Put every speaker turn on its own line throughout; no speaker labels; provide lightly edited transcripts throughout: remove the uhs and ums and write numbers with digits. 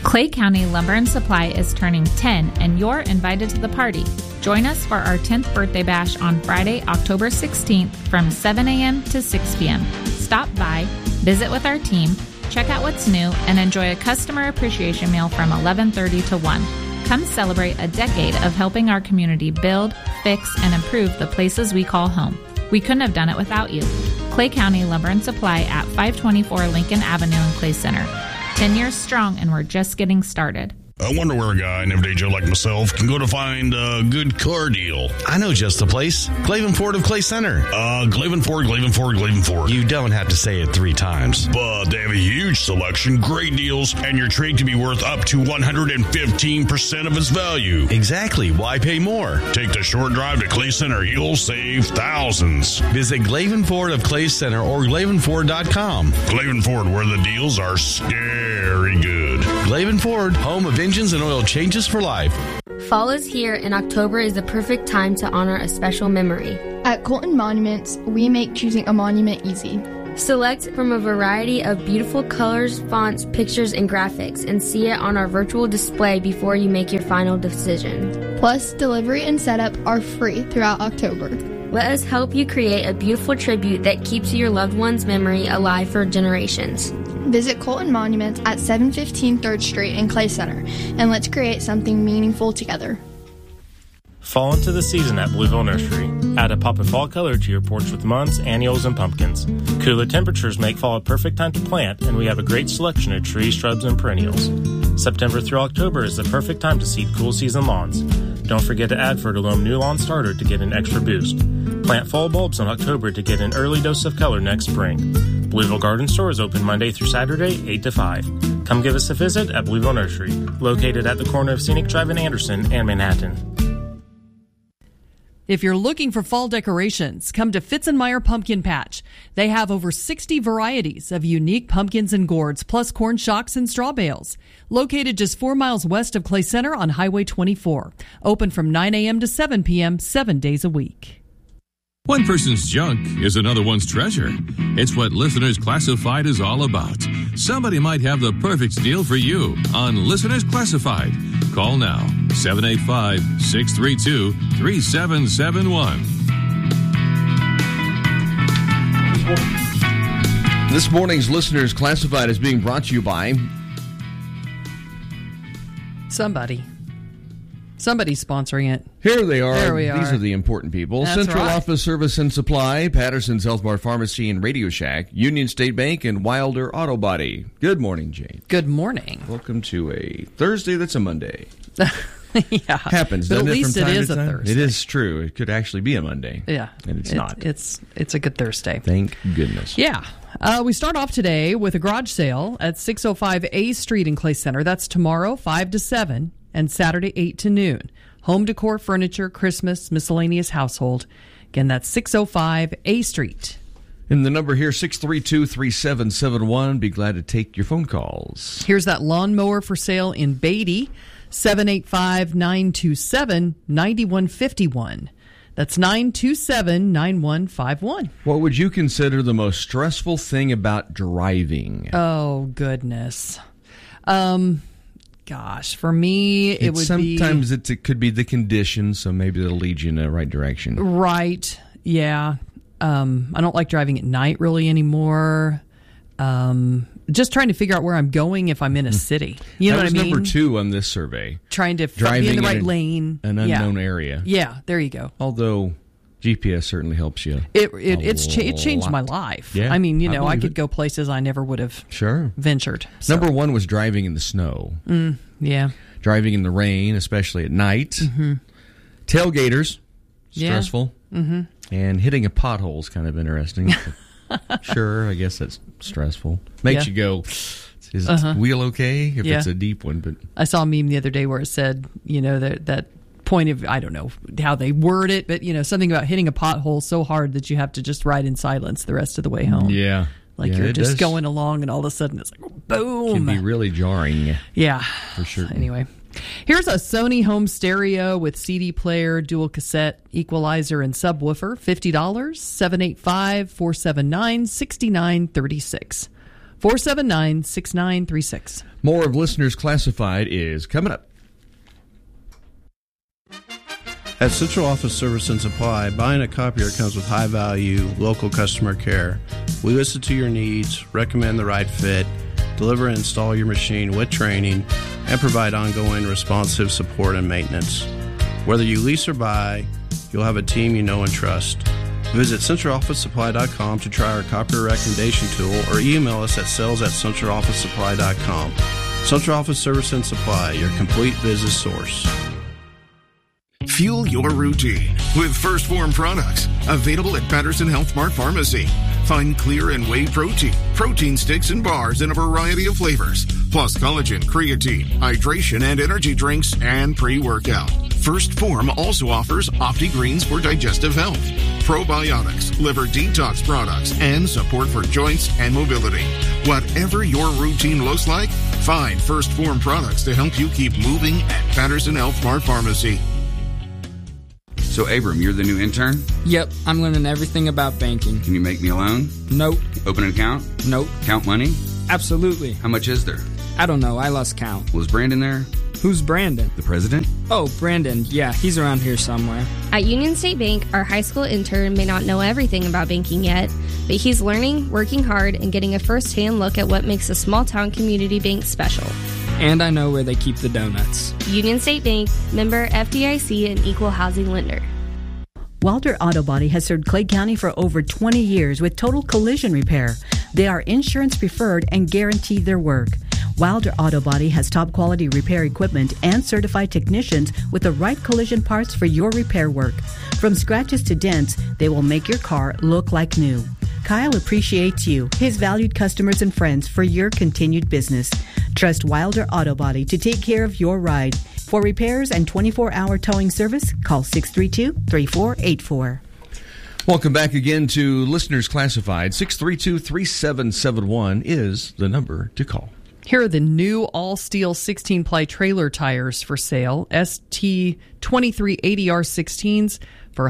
Clay County Lumber and Supply is turning 10, and you're invited to the party. Join us for our 10th birthday bash on Friday, October 16th from 7 a.m. to 6 p.m. Stop by, visit with our team, check out what's new, and enjoy a customer appreciation meal from 11:30 to 1. Come celebrate a decade of helping our community build, fix, and improve the places we call home. We couldn't have done it without you. Clay County Lumber and Supply at 524 Lincoln Avenue in Clay Center. 10 years strong, and we're just getting started.
I wonder where a guy named AJ like myself can go to find a good car deal.
I know just the place. Glaven Ford of Clay Center.
Glaven Ford.
You don't have to say it 3 times.
But they have a huge selection, great deals, and your trade can be worth up to 115% of its value.
Exactly. Why pay more?
Take the short drive to Clay Center. You'll save thousands.
Visit Glaven Ford of Clay Center or glavenford.com.
Glaven Ford, where the deals are scary good.
Glaven Ford, home of engines and oil changes for life.
Fall is here, and October is the perfect time to honor a special memory.
At Colton Monuments, we make choosing a monument easy.
Select from a variety of beautiful colors, fonts, pictures, and graphics, and see it on our virtual display before you make your final decision.
Plus, delivery and setup are free throughout October.
Let us help you create a beautiful tribute that keeps your loved one's memory alive for generations.
Visit Colton Monuments at 715 3rd Street in Clay Center, and let's create something meaningful together.
Fall into the season at Blueville Nursery. Add a pop of fall color to your porch with months, annuals, and pumpkins. Cooler temperatures make fall a perfect time to plant, and we have a great selection of trees, shrubs, and perennials. September through October is the perfect time to seed cool season lawns. Don't forget to add Fertilome New Lawn Starter to get an extra boost. Plant fall bulbs in October to get an early dose of color next spring. Blueville Garden Store is open Monday through Saturday, 8 to 5. Come give us a visit at Blueville Nursery, located at the corner of Scenic Drive in Anderson and Manhattan.
If you're looking for fall decorations, come to Fitzenmeyer Pumpkin Patch. They have over 60 varieties of unique pumpkins and gourds, plus corn shocks and straw bales. Located just 4 miles west of Clay Center on Highway 24. Open from 9 a.m. to 7 p.m., 7 days a week.
One person's junk is another one's treasure. It's what Listeners Classified is all about. Somebody might have the perfect deal for you on Listeners Classified. Call now, 785-632-3771.
This morning's Listeners Classified is being brought to you by
Somebody's sponsoring it.
Here they are.
There we are.
These are the important people.
That's
Central
right.
Office Service and Supply, Patterson's Health Bar Pharmacy and Radio Shack, Union State Bank, and Wilder Auto Body. Good morning, Jane.
Good morning.
Welcome to a Thursday that's a Monday.
Yeah.
Happens,
but
doesn't
at least
it, from
it
time
is
to
a
time?
Thursday.
It is true. It could actually be a Monday.
Yeah.
And it's not.
It's a good Thursday.
Thank goodness.
Yeah. We start off today with a garage sale at 605 A Street in Clay Center. That's tomorrow, 5 to 7, and Saturday, 8 to noon. Home decor, furniture, Christmas, miscellaneous household. Again, that's 605 A Street.
And the number here, 632-3771. Be glad to take your phone calls.
Here's that lawnmower for sale in Beatty, 785-927-9151. That's 927-9151.
What would you consider the most stressful thing about driving?
Oh, goodness. Gosh, for me, it would be...
Sometimes it could be the conditions, so maybe it'll lead you in the right direction.
Right, yeah. I don't like driving at night really anymore. Just trying to figure out where I'm going if I'm in a city. You know what I mean?
That was number 2 on this survey.
Trying to be in the right lane.
An unknown area.
Yeah, there you go.
Although GPS certainly helps you.
It changed my life.
Yeah,
I mean, I could go places I never would have ventured. So.
Number 1 was driving in the snow.
Yeah.
Driving in the rain, especially at night. Mm-hmm. Tailgaters, stressful.
Yeah. Mm-hmm.
And hitting a pothole is kind of interesting. Sure, I guess that's stressful. Makes you go, is the wheel okay if it's a deep one? But
I saw a meme the other day where it said, that point of, I don't know how they word it, but, something about hitting a pothole so hard that you have to just ride in silence the rest of the way home.
Yeah.
Like you're just going along and all of a sudden it's like, boom.
It can be really jarring.
Yeah.
For sure.
Anyway. Here's a Sony home stereo with CD player, dual cassette, equalizer, and subwoofer. $50, 785-479-6936. 479-6936.
More of Listeners Classified is coming up.
At Central Office Service and Supply, buying a copier comes with high-value, local customer care. We listen to your needs, recommend the right fit, deliver and install your machine with training, and provide ongoing responsive support and maintenance. Whether you lease or buy, you'll have a team you know and trust. Visit centralofficesupply.com to try our copier recommendation tool or email us at sales@centralofficesupply.com. Central Office Service and Supply, your complete business source.
Fuel your routine with First Form products. Available at Patterson Health Mart Pharmacy. Find clear and whey protein, protein sticks and bars in a variety of flavors, plus collagen, creatine, hydration and energy drinks, and pre-workout. First Form also offers OptiGreens for digestive health, probiotics, liver detox products, and support for joints and mobility. Whatever your routine looks like, find First Form products to help you keep moving at Patterson Health Mart Pharmacy.
So, Abram, you're the new intern?
Yep, I'm learning everything about banking.
Can you make me a loan?
Nope.
Open an account?
Nope.
Count money?
Absolutely.
How much is there?
I don't know. I lost count.
Was Brandon there?
Who's Brandon?
The president?
Oh, Brandon. Yeah, he's around here somewhere.
At Union State Bank, our high school intern may not know everything about banking yet, but he's learning, working hard, and getting a first-hand look at what makes a small-town community bank special.
And I know where they keep the donuts.
Union State Bank, member FDIC, and equal housing lender.
Wilder Auto Body has served Clay County for over 20 years with total collision repair. They are insurance preferred and guarantee their work. Wilder Auto Body has top quality repair equipment and certified technicians with the right collision parts for your repair work. From scratches to dents, they will make your car look like new. Kyle appreciates you, his valued customers and friends, for your continued business. Trust Wilder Auto Body to take care of your ride. For repairs and 24-hour towing service, call 632-3484.
Welcome back again to Listeners Classified. 632-3771 is the number to call.
Here are the new all-steel 16-ply trailer tires for sale. ST2380R16s for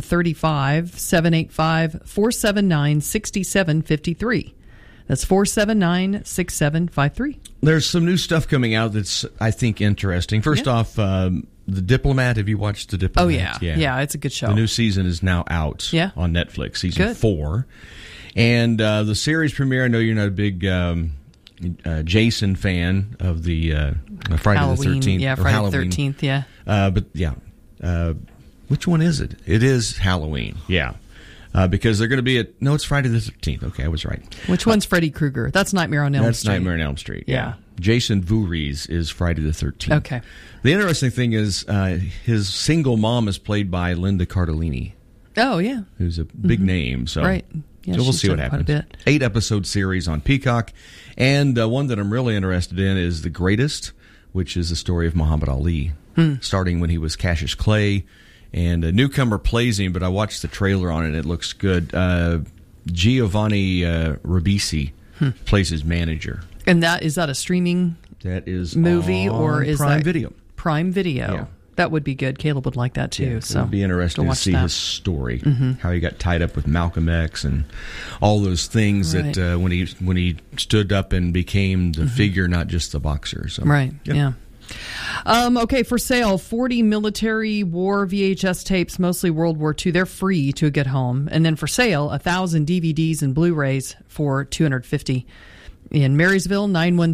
$135,785-479-6753. That's 479-6753.
There's some new stuff coming out that's, I think, interesting. First off, The Diplomat. Have you watched The Diplomat?
Oh, yeah. Yeah, it's a good show.
The new season is now out on Netflix, season 4. And the series premiere, I know you're not a big Jason fan of the Friday
Halloween,
the 13th.
Yeah, Friday the 13th, yeah.
But, yeah. Which one is it? It is Halloween, yeah. Because they're going to be at... No, it's Friday the 13th. Okay, I was right.
Which one's Freddy Krueger? That's Nightmare on Elm Street.
That's Nightmare on Elm Street,
yeah.
Jason Voorhees is Friday the 13th.
Okay.
The interesting thing is his single mom is played by Linda Cardellini.
Oh, yeah.
Who's a big name. So,
right. Yeah,
so we'll see what happens. 8-episode series on Peacock. And one that I'm really interested in is The Greatest, which is the story of Muhammad Ali, starting when he was Cassius Clay. And a newcomer plays him, but I watched the trailer on it, and it looks good. Giovanni Ribisi plays his manager.
And is that a streaming movie or is
Prime
that
Video?
Prime Video. Yeah. That would be good. Caleb would like that too.
Yeah,
so
it would be interesting to see his story, how he got tied up with Malcolm X and all those things that when he stood up and became the figure, not just the boxer. So,
right. Yeah. Okay, for sale, 40 military war VHS tapes, mostly World War II. They're free to get home. And then for sale, 1,000 DVDs and Blu-rays for $250. In Marysville,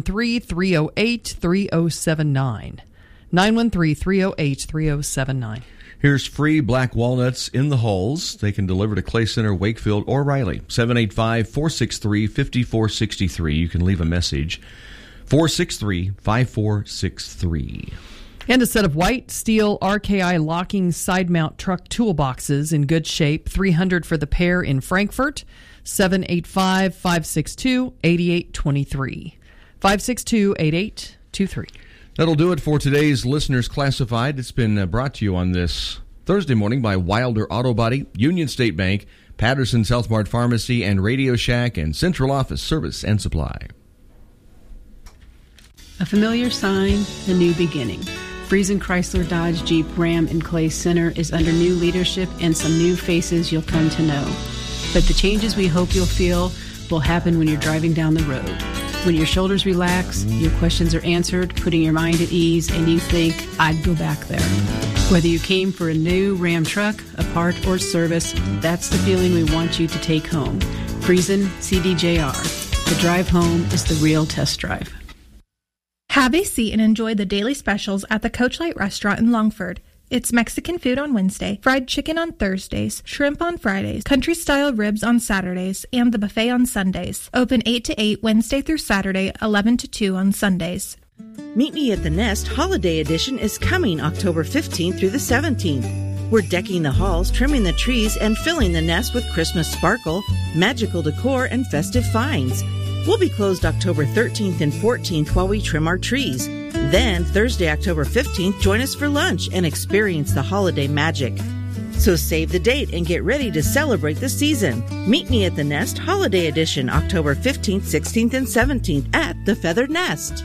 913-308-3079. 913-308-3079.
Here's free black walnuts in the hulls. They can deliver to Clay Center, Wakefield, or Riley. 785-463-5463. You can leave a message. 463-5463.
And a set of white steel RKI locking side mount truck toolboxes in good shape. $300 for the pair in Frankfort. 785-562-8823. 562-8823.
That'll do it for today's Listeners Classified. It's been brought to you on this Thursday morning by Wilder Auto Body, Union State Bank, Patterson South Mart Pharmacy, and Radio Shack, and Central Office Service and Supply.
A familiar sign, the new beginning. Friesen Chrysler Dodge Jeep Ram in Clay Center is under new leadership and some new faces you'll come to know. But the changes we hope you'll feel will happen when you're driving down the road. When your shoulders relax, your questions are answered, putting your mind at ease, and you think, I'd go back there. Whether you came for a new Ram truck, a part, or service, that's the feeling we want you to take home. Friesen CDJR. The drive home is the real test drive.
Have a seat and enjoy the daily specials at the Coachlight Restaurant in Longford. It's Mexican food on Wednesday, fried chicken on Thursdays, shrimp on Fridays, country-style ribs on Saturdays, and the buffet on Sundays. Open 8 to 8 Wednesday through Saturday, 11 to 2 on Sundays.
Meet Me at the Nest Holiday Edition is coming October 15th through the 17th. We're decking the halls, trimming the trees, and filling the nest with Christmas sparkle, magical decor, and festive finds. We'll be closed October 13th and 14th while we trim our trees. Then, Thursday, October 15th, join us for lunch and experience the holiday magic. So save the date and get ready to celebrate the season. Meet Me at the Nest Holiday Edition, October 15th, 16th, and 17th at the Feathered Nest.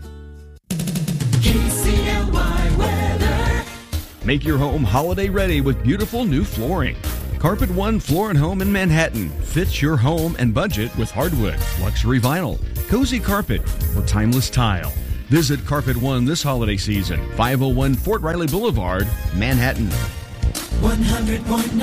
KCLY weather.
Make your home holiday ready with beautiful new flooring. Carpet One Floor & Home in Manhattan fits your home and budget with hardwood, luxury vinyl, cozy carpet, or timeless tile. Visit Carpet One this holiday season, 501 Fort Riley Boulevard, Manhattan.
100.9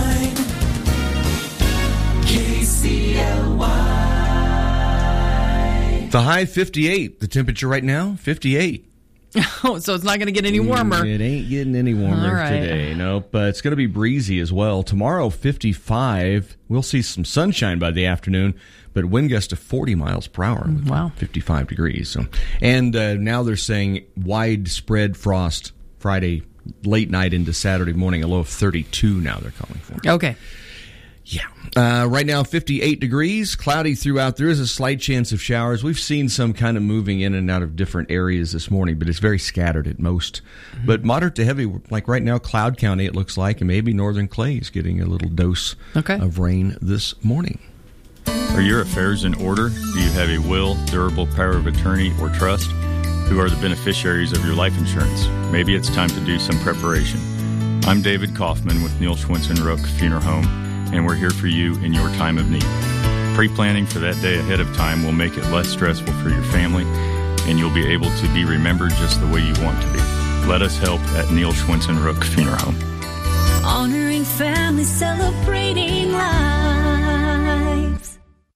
KCLY.
The high 58. The temperature right now, 58.
Oh, so it's not going to get any warmer.
It ain't getting any warmer today. Nope. But it's going to be breezy as well. Tomorrow, 55. We'll see some sunshine by the afternoon, but wind gusts to 40 miles per hour.
Wow.
55 degrees. So, and now they're saying widespread frost Friday late night into Saturday morning, a low of 32 now they're calling for.
Okay.
Yeah. Right now, 58 degrees, cloudy throughout. There is a slight chance of showers. We've seen some kind of moving in and out of different areas this morning, but it's very scattered at most. Mm-hmm. But moderate to heavy, like right now, Cloud County, it looks like, and maybe Northern Clay is getting a little dose of rain this morning.
Are your affairs in order? Do you have a will, durable power of attorney, or trust? Who are the beneficiaries of your life insurance? Maybe it's time to do some preparation. I'm David Kaufman with Neil Schwinson Rook Funeral Home, and we're here for you in your time of need. Pre-planning for that day ahead of time will make it less stressful for your family, and you'll be able to be remembered just the way you want to be. Let us help at Neil Schwinson Rook Funeral Home.
Honoring families, celebrating lives.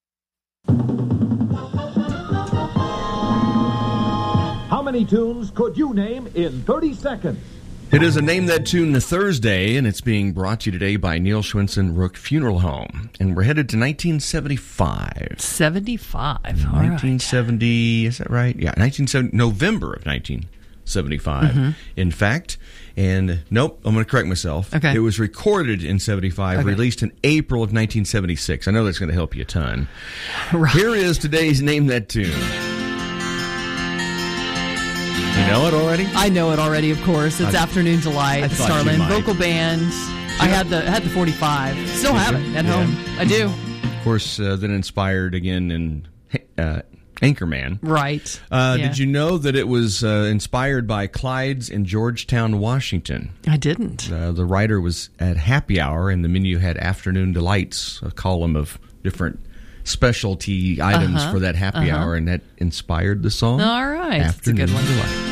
How many tunes could you name in 30 seconds?
It is a Name That Tune Thursday, and it's being brought to you today by Neil Schwinson Rook Funeral Home. And we're headed to 1975.
75.
1970, is that right? Yeah, 1970, November of 1975. Mm-hmm. In fact, and nope, I'm going to correct myself.
Okay.
It was recorded in 75, released in April of 1976. I know that's going to help you a ton.
Right.
Here is today's Name That Tune. You know it already?
I know it already, of course. It's Afternoon Delight, the Starland Vocal Band. I had the 45. Still have it at home. I do.
Of course, then inspired again in Anchorman.
Right.
Did you know that it was inspired by Clyde's in Georgetown, Washington?
I didn't.
The writer was at Happy Hour, and the menu had Afternoon Delights, a column of different specialty items for that happy hour, and that inspired the song.
All right.
Afternoon
That's a good one.
Delight.